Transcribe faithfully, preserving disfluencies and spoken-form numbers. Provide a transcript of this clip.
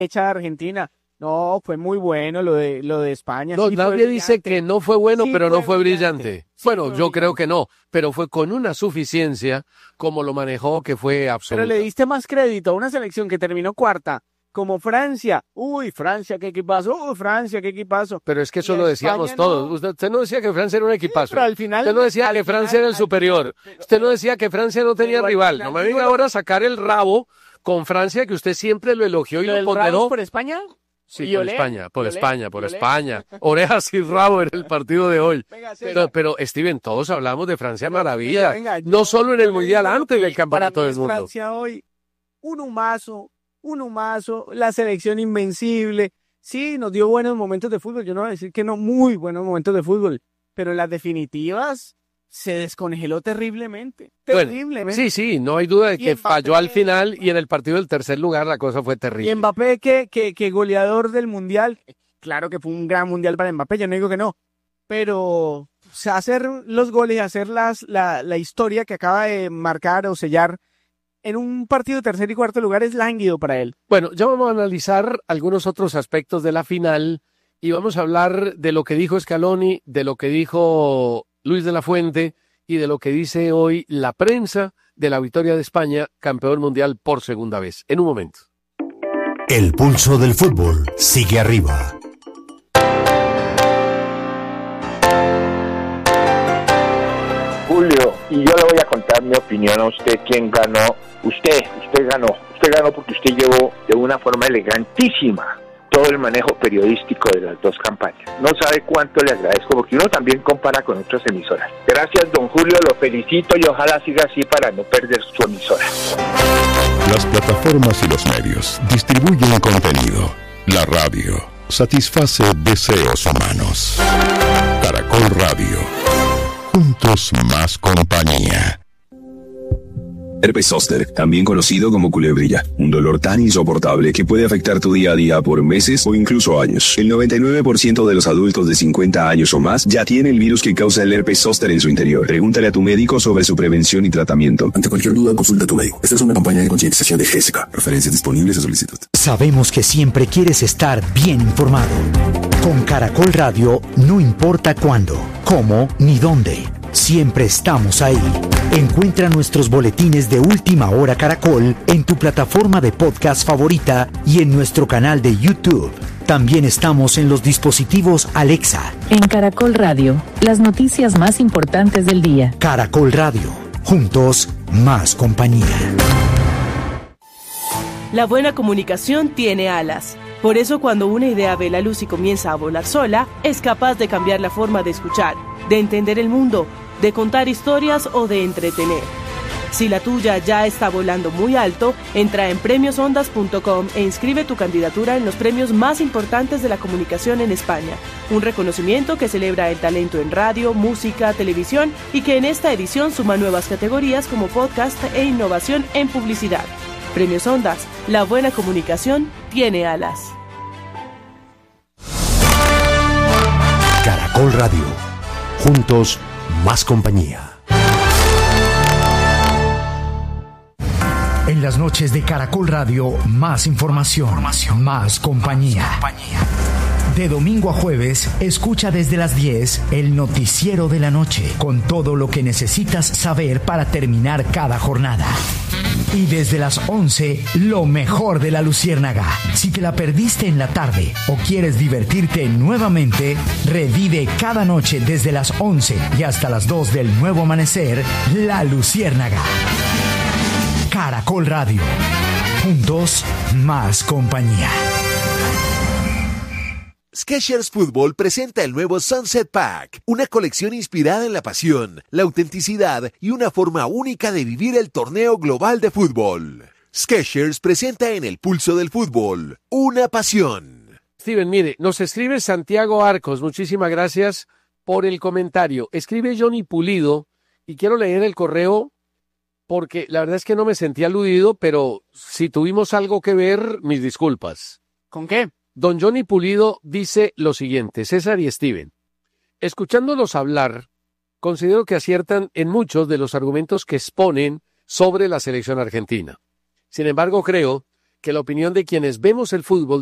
hecha de Argentina. No, fue muy bueno lo de lo de España. No, sí nadie dice que no fue bueno, sí pero fue no fue brillante. brillante. Sí bueno, fue yo brillante. creo que no, pero fue con una suficiencia como lo manejó que fue absoluta. Pero le diste más crédito a una selección que terminó cuarta, como Francia. Uy, Francia, qué equipazo. Uy, Francia, qué equipazo. Pero es que eso Y lo a decíamos España todos. no. Usted, usted no decía que Francia era un equipazo. Pero al final. Usted no decía al que Francia final- era el al superior. final- Usted no decía que Francia no tenía pero al rival. final No me digo venga lo- ahora a sacar el rabo con Francia, que usted siempre lo elogió y ¿Lo lo del rabo ponderó. por España? Sí, ¿Y por olé? España, por ¿Y olé? España, por ¿Y olé? España. Orejas y rabo en el partido de hoy. Venga, Pero, César. pero, Steven, todos hablamos de Francia Pero, maravilla. venga, yo- no solo en el yo le Mundial, digo lo antes que del Campeonato para mí del es Mundo. Francia hoy, un humazo, un humazo, la selección invencible. Sí, nos dio buenos momentos de fútbol. Yo no voy a decir que no, muy buenos momentos de fútbol. Pero en las definitivas se descongeló terriblemente. Bueno, Terriblemente. sí, sí, no hay duda de Y que Mbappé- falló al final y en el partido del tercer lugar la cosa fue Y terrible. Mbappé, que, que, que goleador del Mundial, claro que fue un gran Mundial para Mbappé, yo no digo que no, pero o sea, hacer los goles, hacer las, la, la historia que acaba de marcar o sellar en un partido de tercer y cuarto lugar es lánguido para él. Bueno, ya vamos a analizar algunos otros aspectos de la final y vamos a hablar de lo que dijo Scaloni, de lo que dijo Luis de la Fuente y de lo que dice hoy la prensa de la victoria de España, campeón mundial por segunda vez. En un momento. El pulso del fútbol sigue arriba. Julio, y yo le voy a contar mi opinión a usted, quién ganó. Usted, usted ganó. Usted ganó porque usted llevó de una forma elegantísima todo el manejo periodístico de las dos campañas. No sabe cuánto le agradezco, porque uno también compara con otras emisoras. Gracias, don Julio, lo felicito y ojalá siga así para no perder su emisora. Las plataformas y los medios distribuyen contenido. La radio satisface deseos humanos. Caracol Radio. Juntos más compañía. Herpes zóster, también conocido como culebrilla, un dolor tan insoportable que puede afectar tu día a día por meses o incluso años. El noventa y nueve por ciento de los adultos de cincuenta años o más ya tiene el virus que causa el herpes zóster en su interior. Pregúntale a tu médico sobre su prevención y tratamiento. Ante cualquier duda, consulta a tu médico. Esta es una campaña de concientización de G S C A. Referencias disponibles a solicitud. Sabemos que siempre quieres estar bien informado. Con Caracol Radio, no importa cuándo, cómo ni dónde. Siempre estamos ahí. Encuentra nuestros boletines de Última Hora Caracol en tu plataforma de podcast favorita y en nuestro canal de YouTube. También estamos en los dispositivos Alexa. En Caracol Radio, las noticias más importantes del día. Caracol Radio. Juntos, más compañía. La buena comunicación tiene alas. Por eso cuando una idea ve la luz y comienza a volar sola, es capaz de cambiar la forma de escuchar, de entender el mundo, de contar historias o de entretener. Si la tuya ya está volando muy alto, entra en premios ondas punto com e inscribe tu candidatura en los premios más importantes de la comunicación en España. Un reconocimiento que celebra el talento en radio, música, televisión y que en esta edición suma nuevas categorías como podcast e innovación en publicidad. Premios Ondas, la buena comunicación tiene alas. Caracol Radio. Juntos, más compañía. En las noches de Caracol Radio, más información, información. Más compañía. Más compañía. De domingo a jueves, escucha desde las diez el noticiero de la noche, con todo lo que necesitas saber para terminar cada jornada. Y desde las once, lo mejor de la Luciérnaga. Si te la perdiste en la tarde o quieres divertirte nuevamente, revive cada noche desde las once y hasta las dos del nuevo amanecer, La Luciérnaga. Caracol Radio. Juntos, más compañía. Skechers Fútbol presenta el nuevo Sunset Pack, una colección inspirada en la pasión, la autenticidad y una forma única de vivir el torneo global de fútbol. Skechers presenta en el pulso del fútbol, una pasión. Steven, mire, nos escribe Santiago Arcos, muchísimas gracias por el comentario. Escribe Johnny Pulido y quiero leer el correo porque la verdad es que no me sentí aludido, pero si tuvimos algo que ver, mis disculpas. ¿Con qué? Don Johnny Pulido dice lo siguiente: César y Steven, escuchándolos hablar, considero que aciertan en muchos de los argumentos que exponen sobre la selección argentina. Sin embargo, creo que la opinión de quienes vemos el fútbol